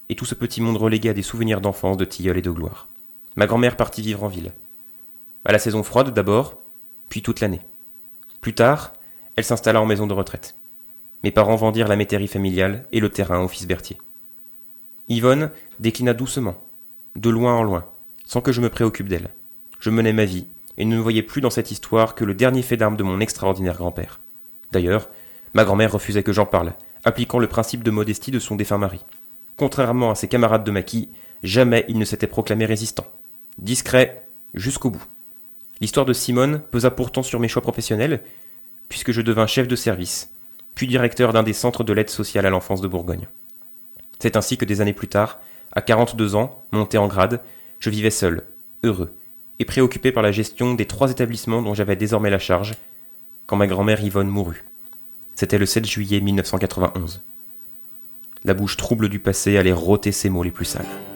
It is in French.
et tout ce petit monde relégué à des souvenirs d'enfance, de tilleul et de gloire. Ma grand-mère partit vivre en ville. À la saison froide d'abord, puis toute l'année. Plus tard, elle s'installa en maison de retraite. Mes parents vendirent la métairie familiale et le terrain au fils Berthier. Yvonne déclina doucement, de loin en loin, sans que je me préoccupe d'elle. Je menais ma vie, et ne voyais plus dans cette histoire que le dernier fait d'armes de mon extraordinaire grand-père. D'ailleurs, ma grand-mère refusait que j'en parle, appliquant le principe de modestie de son défunt mari. Contrairement à ses camarades de maquis, jamais il ne s'était proclamé résistant. Discret jusqu'au bout. L'histoire de Simone pesa pourtant sur mes choix professionnels, puisque je devins chef de service, puis directeur d'un des centres de l'aide sociale à l'enfance de Bourgogne. C'est ainsi que des années plus tard, à 42 ans, monté en grade, je vivais seul, heureux, et préoccupé par la gestion des 3 établissements dont j'avais désormais la charge, quand ma grand-mère Yvonne mourut. C'était le 7 juillet 1991. La bouche trouble du passé allait rôter ses mots les plus sales.